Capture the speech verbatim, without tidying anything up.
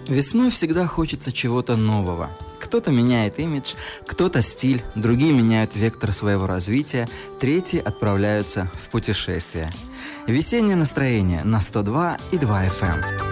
Весной всегда хочется чего-то нового. Кто-то меняет имидж, кто-то стиль, другие меняют вектор своего развития, третьи отправляются в путешествие. Весеннее настроение на сто два и два эф эм.